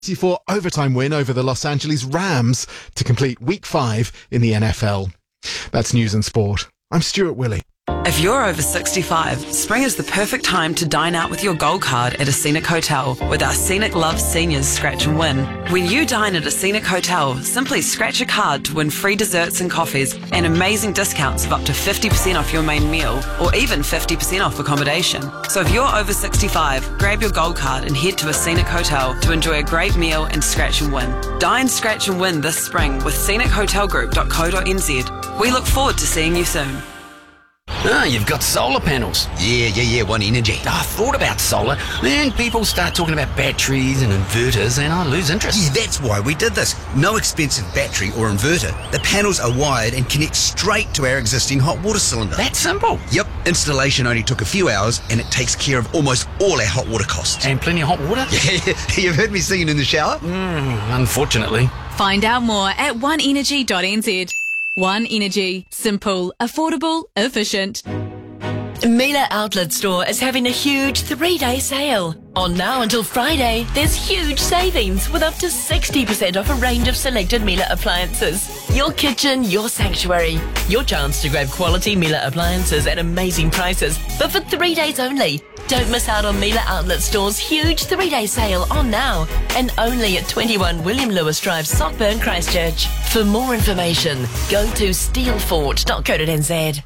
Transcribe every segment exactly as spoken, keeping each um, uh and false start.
four overtime win over the Los Angeles Rams to complete week five in the N F L. That's news and sport. I'm Stuart Willey. If you're over sixty-five, spring is the perfect time to dine out with your Gold Card at a Scenic Hotel with our Scenic Love Seniors Scratch and Win. When you dine at a Scenic Hotel, simply scratch a card to win free desserts and coffees and amazing discounts of up to fifty percent off your main meal or even fifty percent off accommodation. So if you're over sixty-five, grab your Gold Card and head to a Scenic Hotel to enjoy a great meal and scratch and win. Dine, scratch and win this spring with scenic hotel group dot co dot n z. We look forward to seeing you soon. Ah, you've got solar panels. Yeah, yeah, yeah, One Energy. I thought about solar, then people start talking about batteries and inverters and I lose interest. Yeah, that's why we did this. No expensive battery or inverter. The panels are wired and connect straight to our existing hot water cylinder. That's simple. Yep, installation only took a few hours and it takes care of almost all our hot water costs. And plenty of hot water? Yeah, you've heard me singing in the shower? Mm, unfortunately. Find out more at one energy dot n z. One Energy. Simple, affordable, efficient. Miele Outlet Store is having a huge three-day sale. On now until Friday, there's huge savings with up to sixty percent off a range of selected Miele appliances. Your kitchen, your sanctuary. Your chance to grab quality Miele appliances at amazing prices, but for three days only. Don't miss out on Miele Outlet Store's huge three-day sale on now and only at twenty-one William Lewis Drive, Sockburn, Christchurch. For more information, go to steelfort dot co dot n z.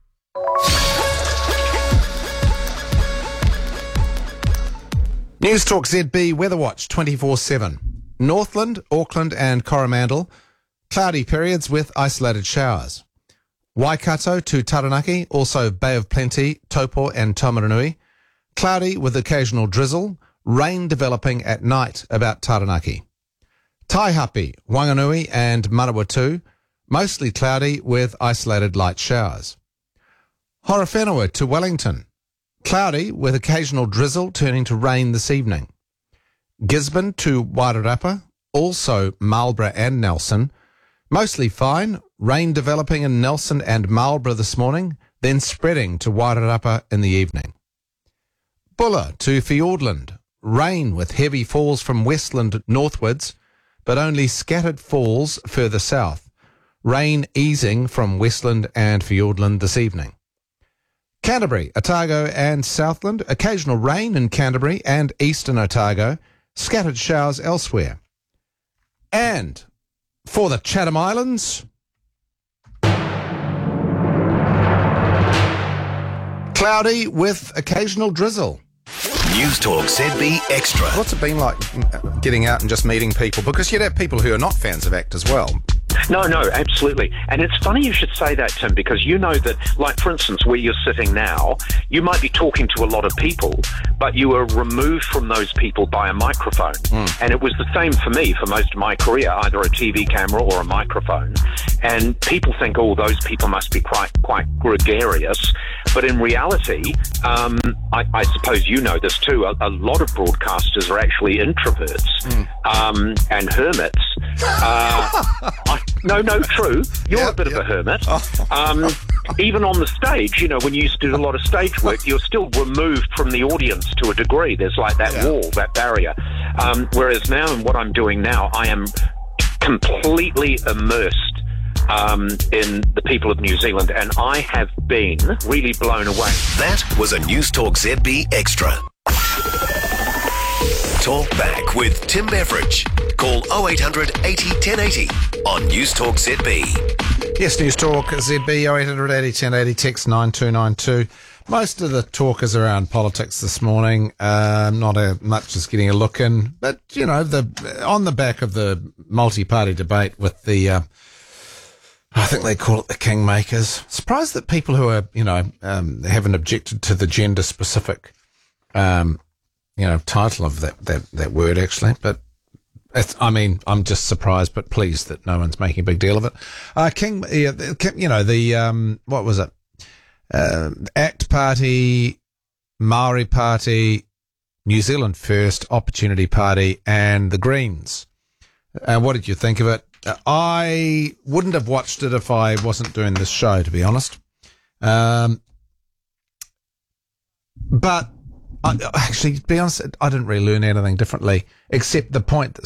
News Talk Z B Weather Watch twenty-four seven. Northland, Auckland and Coromandel, cloudy periods with isolated showers. Waikato to Taranaki, also Bay of Plenty, Taupo and Taumarunui, cloudy with occasional drizzle, rain developing at night about Taranaki. Taihape, Wanganui and Manawatu, mostly cloudy with isolated light showers. Horowhenua to Wellington, cloudy with occasional drizzle turning to rain this evening. Gisborne to Wairarapa, also Marlborough and Nelson, mostly fine, rain developing in Nelson and Marlborough this morning, then spreading to Wairarapa in the evening. Bulla to Fiordland, rain with heavy falls from Westland northwards, but only scattered falls further south. Rain easing from Westland and Fiordland this evening. Canterbury, Otago and Southland, occasional rain in Canterbury and eastern Otago, scattered showers elsewhere. And for the Chatham Islands, cloudy with occasional drizzle. News Talk Z B Extra. What's it been like getting out and just meeting people? Because you'd have people who are not fans of ACT as well. No, no, absolutely. And it's funny you should say that, Tim, because you know that, like, for instance, where you're sitting now, you might be talking to a lot of people, but you are removed from those people by a microphone. Mm. And it was the same for me for most of my career, either a T V camera or a microphone. And people think, oh, those people must be quite, quite gregarious. But in reality, um, I, I suppose you know this too, a, a lot of broadcasters are actually introverts mm. um, and hermits. Uh, I, no, no, true. You're yep, a bit yep. of a hermit. Um, even on the stage, you know, when you used to do a lot of stage work, you're still removed from the audience to a degree. There's like that yeah. wall, that barrier. Um, whereas now, in what I'm doing now, I am completely immersed Um, in the people of New Zealand, and I have been really blown away. That was a News Talk Z B Extra. Talk back with Tim Beveridge. Call oh eight hundred eighty ten eighty on News Talk Z B. Yes, News Talk Z B oh eight hundred eighty ten eighty, text nine two nine two. Most of the talk is around politics this morning. Uh, not a, much is getting a look in, but you know, the on the back of the multi-party debate with the. Uh, I think they call it the Kingmakers. Surprised that people who are, you know, um, haven't objected to the gender-specific, um, you know, title of that, that, that word, actually. But, it's, I mean, I'm just surprised but pleased that no one's making a big deal of it. Uh, King, yeah, you know, the, um, what was it? Uh, ACT Party, Maori Party, New Zealand First, Opportunity Party, and the Greens. Uh, what did you think of it? I wouldn't have watched it if I wasn't doing this show, to be honest. Um, but I, actually, to be honest, I didn't really learn anything differently, except the point that